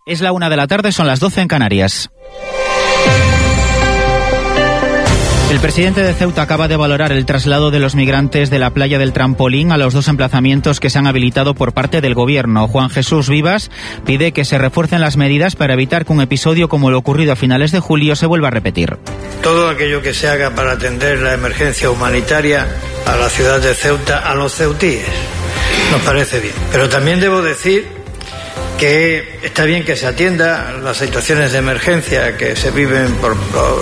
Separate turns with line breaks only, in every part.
Es la 1 de la tarde, son las 12 en Canarias. El presidente de Ceuta acaba de valorar el traslado de los migrantes de la playa del Trampolín a los 2 emplazamientos que se han habilitado por parte del gobierno. Juan Jesús Vivas pide que se refuercen las medidas para evitar que un episodio como lo ocurrido a finales de julio se vuelva a repetir.
Todo aquello que se haga para atender la emergencia humanitaria a la ciudad de Ceuta, a los ceutíes, nos parece bien. Pero también debo decir que está bien que se atienda las situaciones de emergencia que se viven por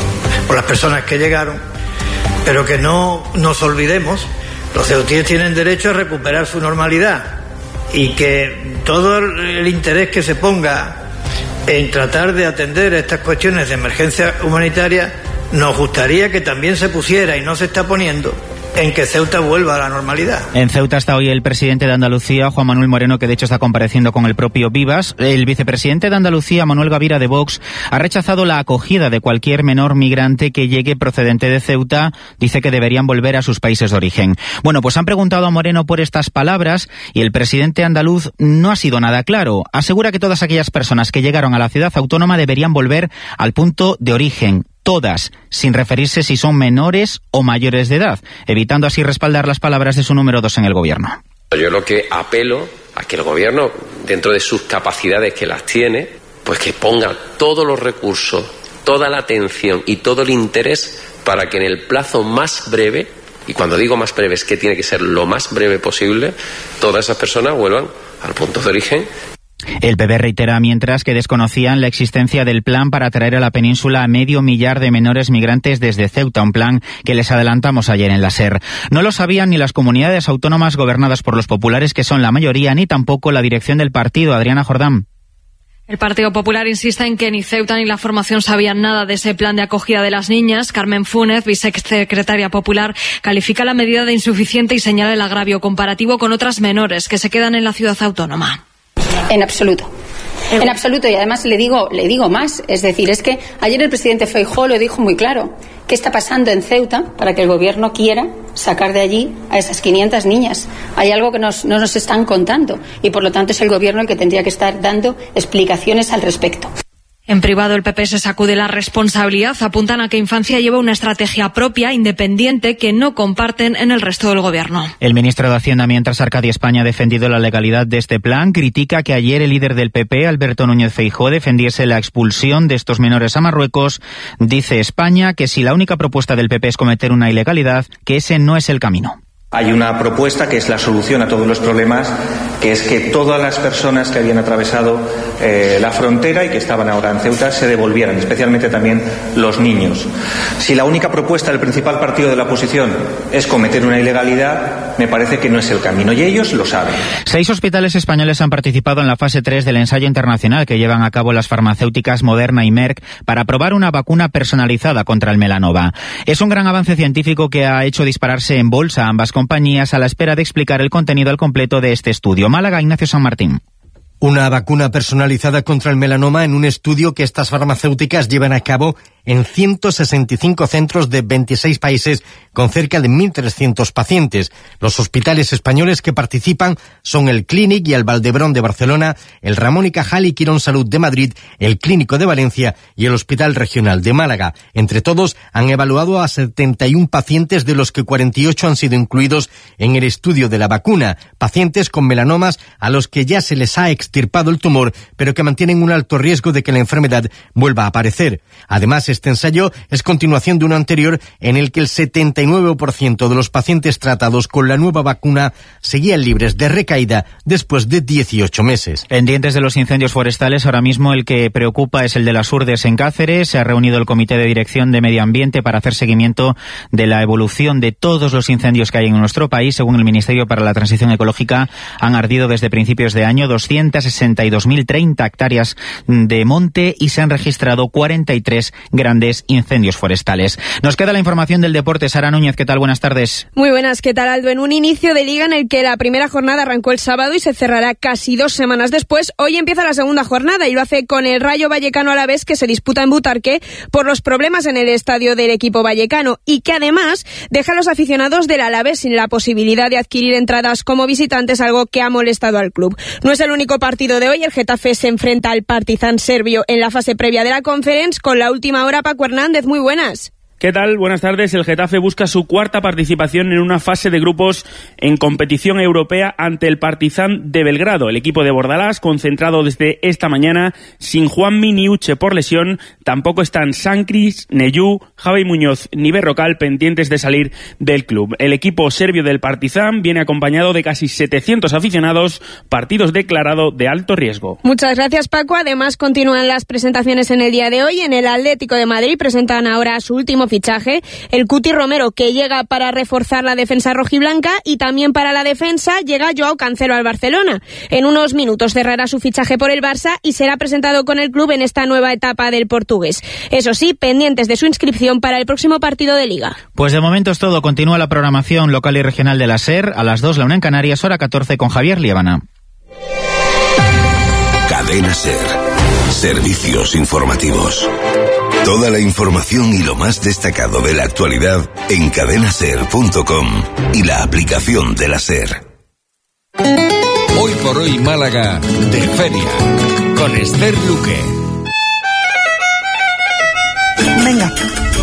las personas que llegaron, pero que no nos olvidemos, los ceutíes tienen derecho a recuperar su normalidad y que todo el interés que se ponga en tratar de atender estas cuestiones de emergencia humanitaria, nos gustaría que también se pusiera, y no se está poniendo, en que Ceuta vuelva a la normalidad.
En Ceuta está hoy el presidente de Andalucía, Juan Manuel Moreno, que de hecho está compareciendo con el propio Vivas. El vicepresidente de Andalucía, Manuel Gavira de Vox, ha rechazado la acogida de cualquier menor migrante que llegue procedente de Ceuta. Dice que deberían volver a sus países de origen. Bueno, pues han preguntado a Moreno por estas palabras y el presidente andaluz no ha sido nada claro. Asegura que todas aquellas personas que llegaron a la ciudad autónoma deberían volver al punto de origen. Todas, sin referirse si son menores o mayores de edad, evitando así respaldar las palabras de su número 2 en el gobierno.
Yo lo que apelo a que el gobierno, dentro de sus capacidades que las tiene, pues que ponga todos los recursos, toda la atención y todo el interés para que en el plazo más breve, y cuando digo más breve es que tiene que ser lo más breve posible, todas esas personas vuelvan al punto de origen.
El PP reitera mientras que desconocían la existencia del plan para traer a la península a 500.000 de menores migrantes desde Ceuta, un plan que les adelantamos ayer en la SER. No lo sabían ni las comunidades autónomas gobernadas por los populares, que son la mayoría, ni tampoco la dirección del partido. Adriana Jordán.
El Partido Popular insiste en que ni Ceuta ni la formación sabían nada de ese plan de acogida de las niñas. Carmen Fúnez, vicesecretaria popular, califica la medida de insuficiente y señala el agravio comparativo con otras menores que se quedan en la ciudad autónoma.
En absoluto. En absoluto, y además le digo más, es decir, es que ayer el presidente Feijóo lo dijo muy claro. ¿Qué está pasando en Ceuta para que el gobierno quiera sacar de allí a esas 500 niñas? Hay algo que no nos están contando y por lo tanto es el gobierno el que tendría que estar dando explicaciones al respecto.
En privado, el PP se sacude la responsabilidad. Apuntan a que Infancia lleva una estrategia propia, independiente, que no comparten en el resto del gobierno.
El ministro de Hacienda, mientras Arcadia España ha defendido la legalidad de este plan, critica que ayer el líder del PP, Alberto Núñez Feijóo, defendiese la expulsión de estos menores a Marruecos. Dice España que si la única propuesta del PP es cometer una ilegalidad, que ese no es el camino.
Hay una propuesta que es la solución a todos los problemas, que es que todas las personas que habían atravesado la frontera y que estaban ahora en Ceuta se devolvieran, especialmente también los niños. Si la única propuesta del principal partido de la oposición es cometer una ilegalidad, me parece que no es el camino, y ellos lo saben. 6
hospitales españoles han participado en la fase 3 del ensayo internacional que llevan a cabo las farmacéuticas Moderna y Merck para probar una vacuna personalizada contra el melanoma. Es un gran avance científico que ha hecho dispararse en bolsa ambas compañías a la espera de explicar el contenido al completo de este estudio. Málaga, Ignacio San Martín.
Una vacuna personalizada contra el melanoma en un estudio que estas farmacéuticas llevan a cabo en 165 centros de 26 países con cerca de 1.300 pacientes. Los hospitales españoles que participan son el Clínic y el Valdebrón de Barcelona, el Ramón y Cajal y Quirón Salud de Madrid, el Clínico de Valencia y el Hospital Regional de Málaga. Entre todos han evaluado a 71 pacientes, de los que 48 han sido incluidos en el estudio de la vacuna, pacientes con melanomas a los que ya se les ha extirpado el tumor, pero que mantienen un alto riesgo de que la enfermedad vuelva a aparecer. Además, este ensayo es continuación de uno anterior en el que el 79% de los pacientes tratados con la nueva vacuna seguían libres de recaída después de 18 meses.
Pendientes de los incendios forestales, ahora mismo el que preocupa es el de las Urdes en Cáceres. Se ha reunido el Comité de Dirección de Medio Ambiente para hacer seguimiento de la evolución de todos los incendios que hay en nuestro país. Según el Ministerio para la Transición Ecológica, han ardido desde principios de año 262.030 hectáreas de monte y se han registrado 43 grandes incendios forestales. Nos queda la información del deporte. Sara Núñez, ¿qué tal? Buenas tardes.
Muy buenas, ¿qué tal, Aldo? En un inicio de liga en el que la primera jornada arrancó el sábado y se cerrará casi 2 semanas después, hoy empieza la segunda jornada y lo hace con el Rayo Vallecano Alavés, que se disputa en Butarque por los problemas en el estadio del equipo vallecano y que además deja a los aficionados del Alavés sin la posibilidad de adquirir entradas como visitantes, algo que ha molestado al club. No es el único partido partido de hoy. El Getafe se enfrenta al Partizan serbio en la fase previa de la Conference. Con la última hora, Paco Hernández, muy buenas.
¿Qué tal? Buenas tardes. El Getafe busca su cuarta participación en una fase de grupos en competición europea ante el Partizan de Belgrado. El equipo de Bordalás, concentrado desde esta mañana, sin Juanmi ni Uche por lesión, tampoco están Sancris, Neyú, Javi Muñoz ni Berrocal pendientes de salir del club. El equipo serbio del Partizan viene acompañado de casi 700 aficionados, partidos declarado de alto riesgo.
Muchas gracias, Paco. Además, continúan las presentaciones en el día de hoy. En el Atlético de Madrid presentan ahora su último fichaje, el Cuti Romero, que llega para reforzar la defensa rojiblanca, y también para la defensa llega Joao Cancelo al Barcelona. En unos minutos cerrará su fichaje por el Barça y será presentado con el club en esta nueva etapa del portugués. Eso sí, pendientes de su inscripción para el próximo partido de Liga.
Pues de momento es todo. Continúa la programación local y regional de la SER. A las 2, la 1 en Canarias, hora 14, con Javier Liébana.
Cadena SER. Servicios informativos. Toda la información y lo más destacado de la actualidad en cadenaser.com y la aplicación de la SER.
Hoy por hoy Málaga de feria con Esther Luque.
Venga.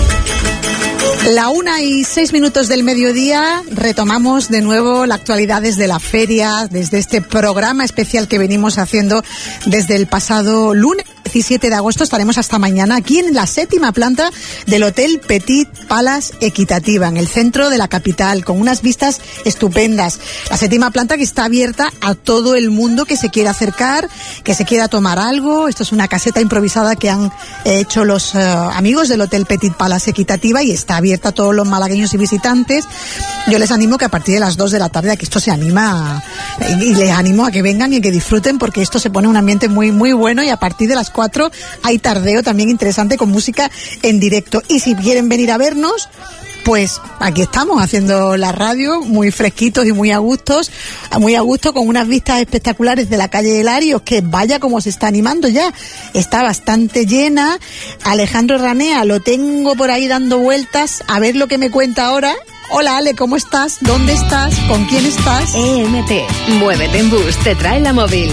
La 1:06 del mediodía, retomamos de nuevo la actualidad desde la feria, desde este programa especial que venimos haciendo desde el pasado lunes 17 de agosto. Estaremos hasta mañana aquí en la 7ª planta del Hotel Petit Palace Equitativa, en el centro de la capital, con unas vistas estupendas. La 7ª planta que está abierta a todo el mundo que se quiera acercar, que se quiera tomar algo. Esto es una caseta improvisada que han hecho los amigos del Hotel Petit Palace Equitativa y está abierta a todos los malagueños y visitantes. Yo les animo que a partir de las 2 de la tarde, a que esto se anima, y les animo a que vengan y que disfruten, porque esto se pone un ambiente muy, muy bueno, y a partir de las 4 hay tardeo también interesante con música en directo. Y si quieren venir a vernos, pues aquí estamos haciendo la radio, muy fresquitos y muy a gusto, con unas vistas espectaculares de la calle de Larios, que vaya como se está animando ya. Está bastante llena. Alejandro Ranea lo tengo por ahí dando vueltas, a ver lo que me cuenta ahora. Hola, Ale, ¿cómo estás? ¿Dónde estás? ¿Con quién estás?
EMT, muévete en bus, te trae la móvil.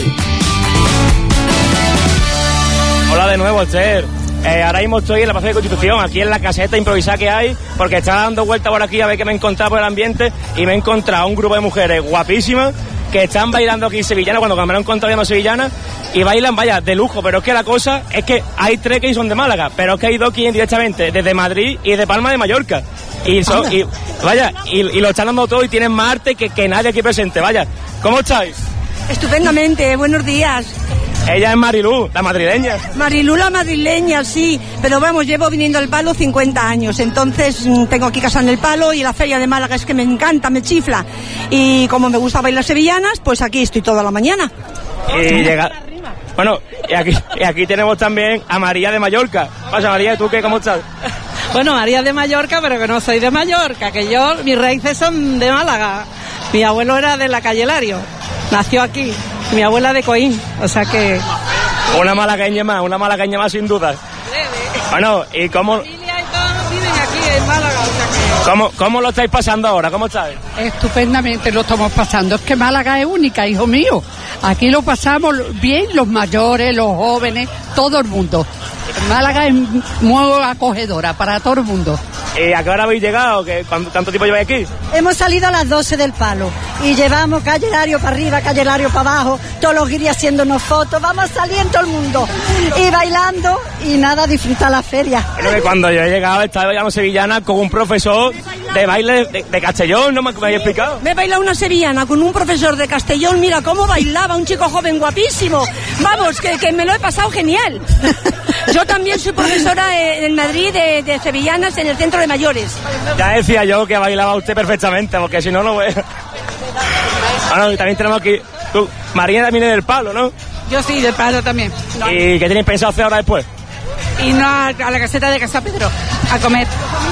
Hola de nuevo, Esther. Ahora mismo estoy en la Plaza de Constitución, aquí en la caseta improvisada que hay, porque estaba dando vueltas por aquí a ver qué me he encontrado por el ambiente, y me he encontrado un grupo de mujeres guapísimas que están bailando aquí sevillanas, cuando me lo he encontrado ya no sevillanas, y bailan, vaya, de lujo. Pero es que la cosa es que hay 3 que son de Málaga, pero es que hay 2 que vienen directamente desde Madrid y de Palma de Mallorca. Y lo están dando todo y tienen más arte que nadie aquí presente. Vaya, ¿cómo estáis?
Estupendamente, buenos días.
Ella es Marilú, la madrileña.
Marilú, la madrileña, sí. Pero vamos, llevo viniendo al Palo 50 años. Entonces tengo aquí casa en el Palo, y la feria de Málaga es que me encanta, me chifla. Y como me gusta bailar sevillanas, pues aquí estoy toda la mañana.
Bueno, y aquí tenemos también a María de Mallorca. Pasa, María, ¿tú qué? ¿Cómo estás?
Bueno, María de Mallorca, pero que no soy de Mallorca, que mis raíces son de Málaga. Mi abuelo era de la calle Lario, nació aquí. Mi abuela de Coín, o sea que...
Una malagueña más sin duda. Bueno, ¿y cómo...?
Familia y todos viven aquí en Málaga, o sea que...
¿Cómo lo estáis pasando ahora? ¿Cómo estáis?
Estupendamente lo estamos pasando. Es que Málaga es única, hijo mío. Aquí lo pasamos bien los mayores, los jóvenes, todo el mundo. Málaga es muy acogedora para todo el mundo.
¿Y a qué hora habéis llegado? ¿Cuánto tiempo lleváis aquí?
Hemos salido a las 12 del Palo y llevamos calle Lario para arriba, calle Lario para abajo, todos los guiris haciéndonos fotos, vamos saliendo todo el mundo y bailando y nada, disfrutar la feria.
Bueno, que cuando yo he llegado estaba bailando sevillana con un profesor de baile de Castellón, ¿no me habéis explicado?
Me he bailado una sevillana con un profesor de Castellón, mira cómo bailaba, un chico joven guapísimo, vamos, que me lo he pasado genial. Yo también soy profesora en Madrid de sevillanas en el centro de mayores.
Ya decía yo que bailaba usted perfectamente, porque si no, no voy. Bueno, y también tenemos aquí, tú, María también es del Palo, ¿no?
Yo sí, del Palo también.
¿Y qué tenéis pensado hacer ahora después?
Y no a la caseta de Casa Pedro, a comer.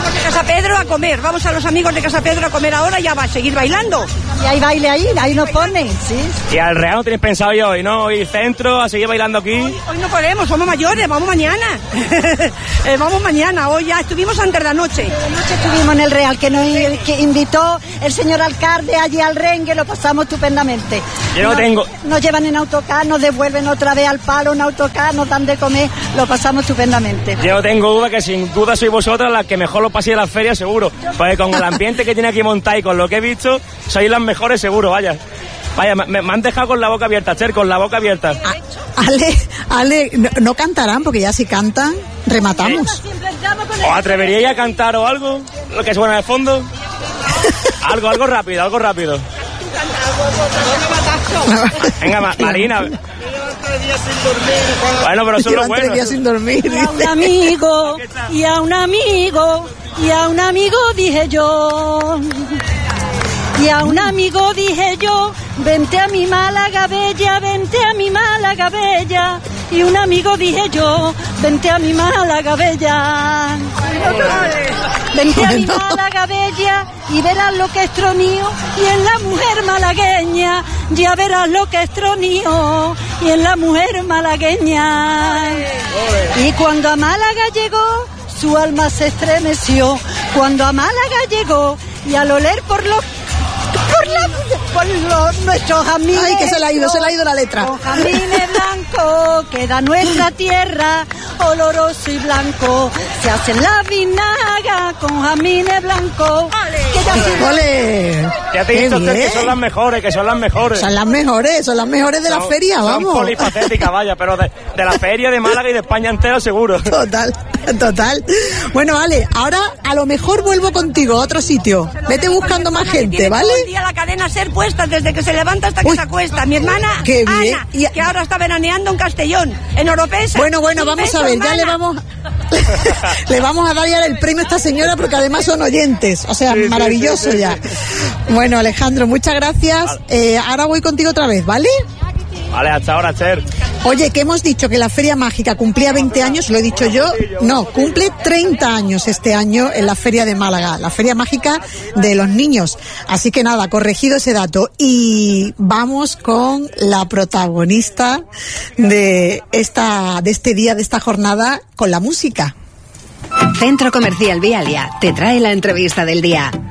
De Casa Pedro a comer, vamos a los amigos de Casa Pedro a comer ahora y ya va a seguir bailando.
Y hay baile ahí nos ponen, sí.
Y al Real no tenéis pensado yo hoy, ¿no? Hoy centro, a seguir bailando aquí.
Hoy no podemos, somos mayores, vamos mañana. Vamos mañana, hoy ya estuvimos antes de la noche.
Anoche estuvimos en el Real, que invitó el señor alcalde allí al Rengue, lo pasamos estupendamente.
Yo no tengo...
Nos llevan en autocar, nos devuelven otra vez al palo en autocar, nos dan de comer, lo pasamos estupendamente.
Yo tengo duda que sin duda sois vosotras las que mejor lo paséis en las ferias, seguro. Porque con el ambiente que tiene aquí montado y con lo que he visto, sois las mejores seguro, vaya. Vaya, me han dejado con la boca abierta, Cher, con la boca abierta.
Ale, no cantarán, porque ya si cantan, rematamos.
¿Os atreveríais a cantar o algo? Lo que suena de fondo. algo rápido. Venga, Marina. Bueno, pero eso es lo bueno.
3 días sin dormir.
Y a un amigo dije yo. Y a un amigo dije yo, vente a mi Málaga bella, vente a mi Málaga bella. Y un amigo dije yo, vente a mi Málaga bella. Vente a mi Málaga bella y verás lo que es tronío. Y en la mujer malagueña, ya verás lo que es tronío. Y en la mujer malagueña. Y cuando a Málaga llegó, su alma se estremeció. Cuando a Málaga llegó y al oler por los nuestros jazmines.
Ay, que se le ha ido la letra.
Con jazmines blancos queda nuestra tierra, oloroso y blanco. Se hacen la vinaga con jazmines blancos.
¡Ole!
Ya te he dicho que son las mejores, Son las
mejores de la feria, vamos.
Son polifacéticas, vaya, pero de la feria de Málaga y de España entera seguro.
Total. Bueno, Ale, ahora a lo mejor vuelvo contigo a otro sitio. Vete buscando más gente, ¿vale?
Todo el día la cadena ser puesta desde que se levanta hasta que se acuesta. Mi hermana Ana, que ahora está veraneando en Castellón, en Oropesa.
Bueno, vamos a ver, ya le vamos a dar ya el premio a esta señora porque además son oyentes. O sea, maravilloso ya. Bueno, Alejandro, muchas gracias. Ahora voy contigo otra vez, ¿vale?
Vale, hasta ahora, Cher.
Oye, que hemos dicho que la Feria Mágica cumplía 20 años, lo he dicho yo. No, cumple 30 años este año en la Feria de Málaga, la Feria Mágica de los niños. Así que nada, corregido ese dato. Y vamos con la protagonista de este día, de esta jornada, con la música.
Centro Comercial Vialia te trae la entrevista del día.